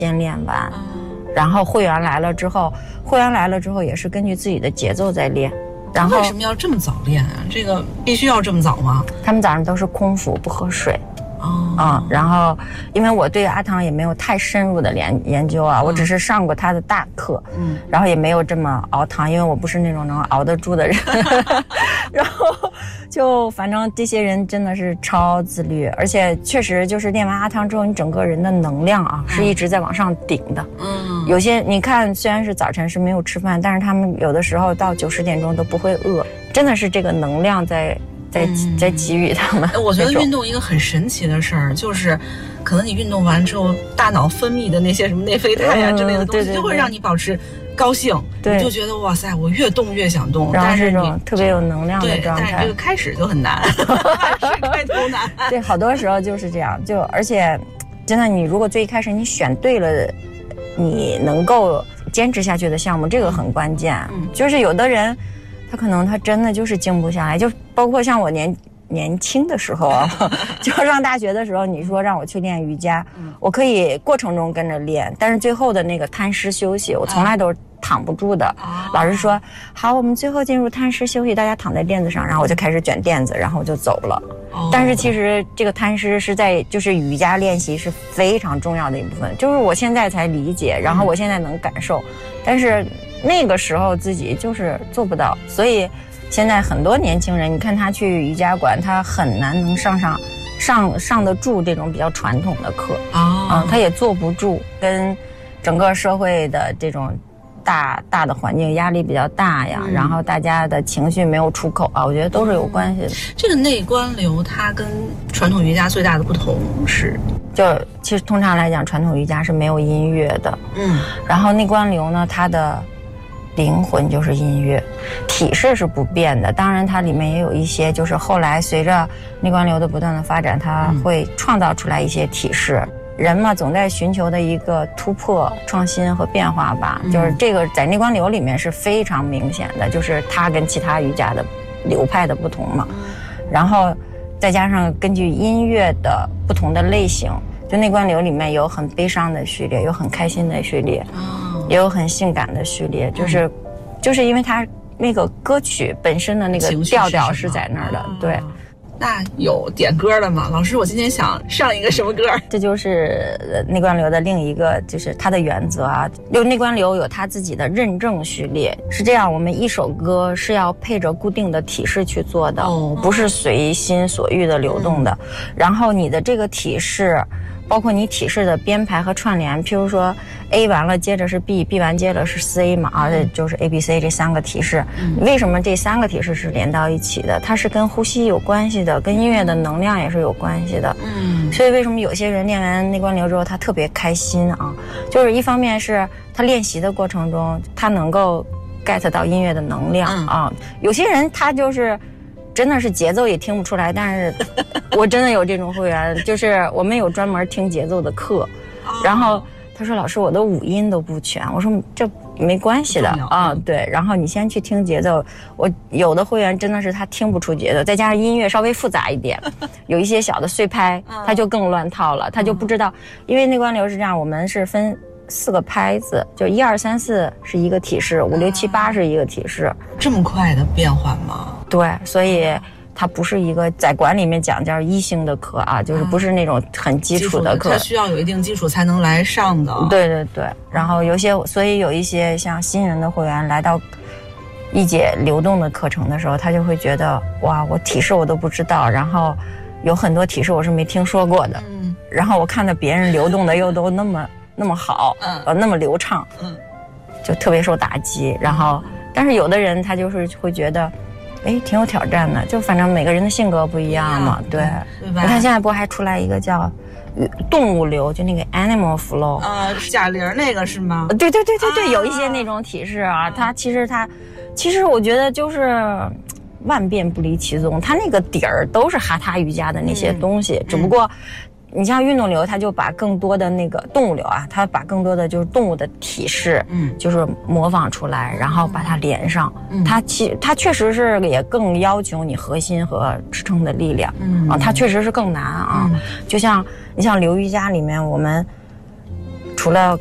先练完，然后会员来了之后也是根据自己的节奏在练。然后为什么要这么早练啊？这个必须要这么早吗？ 他们早上都是空腹不喝水。然后因为我对阿唐也没有太深入的研究啊，我只是上过他的大课，然后也没有这么熬汤，因为我不是那种能熬得住的人。然后就反正这些人真的是超自律，而且确实就是练完阿汤之后，你整个人的能量啊是一直在往上顶的。有些你看虽然是早晨是没有吃饭，但是他们有的时候到9、10点钟都不会饿，真的是这个能量在给予他们。 我觉得运动一个很神奇的事儿，就是可能你运动完之后，大脑分泌的那些什么内啡肽啊之类的东西，就会让你保持高兴，你就觉得哇塞，我越动越想动， 然后是这种特别有能量的状态。 但是这个开始就很难，是开头难。 对，好多时候就是这样，而且真的，你如果最一开始你选对了，你能够坚持下去的项目，这个很关键。就是有的人。他真的就是静不下来，就包括像我年轻的时候啊，就上大学的时候，你说让我去练瑜伽，我可以过程中跟着练，但是最后的那个摊尸休息，我从来都是躺不住的。老师说好，我们最后进入摊尸休息，大家躺在垫子上，然后我就开始卷垫子，然后我就走了。但是其实这个摊尸是在就是瑜伽练习是非常重要的一部分，就是我现在才理解，然后我现在能感受，但是那个时候自己就是做不到，所以现在很多年轻人，你看他去瑜伽馆，他很难能上得住这种比较传统的课他也坐不住，跟整个社会的这种大的环境压力比较大呀，然后大家的情绪没有出口啊，我觉得都是有关系的。 这个内观流它跟传统瑜伽最大的不同是， 其实通常来讲，传统瑜伽是没有音乐的，然后内观流呢，它的灵魂就是音乐，体式是不变的。当然它里面也有一些就是后来随着内观流的不断的发展，它会创造出来一些体式。人嘛总在寻求的一个突破创新和变化吧，就是这个在内观流里面是非常明显的，就是它跟其他瑜伽的流派的不同嘛。然后再加上根据音乐的不同的类型，就内观流里面有很悲伤的序列，有很开心的序列，也有很性感的序列，就是因为它那个歌曲本身的那个调调是在那儿的。对。 那有点歌了吗？老师，我今天想上一个什么歌？ 这就是内观流的另一个，就是它的原则啊。内观流有它自己的认证序列，是这样，我们一首歌是要配着固定的体式去做的，不是随心所欲的流动的。然后你的这个体式，包括你体式的编排和串联，譬如说 A 完了接着是 B 完接着是 C 嘛，而且就是 ABC 这3个体式。为什么这3个体式是连到一起的？它是跟呼吸有关系的，跟音乐的能量也是有关系的。所以为什么有些人练完内观流之后他特别开心啊？就是一方面是他练习的过程中他能够 get 到音乐的能量啊，有些人他就是真的是节奏也听不出来，但是我真的有这种会员，就是我们有专门听节奏的课，然后他说老师我的5音都不全，我说这没关系的啊，对，然后你先去听节奏。我有的会员真的是他听不出节奏，再加上音乐稍微复杂一点，有一些小的碎拍，他就更乱套了，他就不知道，因为内观流是这样，我们是分4个拍子，就1、2、3、4是一个体式，5、6、7、8是一个体式。 这么快的变换吗？ 对，所以它不是一个在馆里面讲叫1星的课啊，就是不是那种很基础的课， 它需要有一定基础才能来上的。 对对对，然后所以有一些像新人的会员来到一节流动的课程的时候，他就会觉得哇，我体式我都不知道，然后有很多体式我是没听说过的，然后我看到别人流动的又都那么好，那么流畅，就特别受打击。然后但是有的人他就是会觉得挺有挑战的，就反正每个人的性格不一样嘛，对吧？你看现在不还出来一个叫动物流，就那个 animal flow 贾玲那个是吗？ 对，有一些那种体式啊，它其实我觉得就是万变不离其宗，它那个底儿都是哈他瑜伽的那些东西，只不过你像运动流，它就把更多的那个动物流啊，它把更多的就是动物的体式，就是模仿出来，然后把它连上。它确实是也更要求你核心和支撑的力量，它确实是更难啊。就像你像流瑜伽里面，我们除了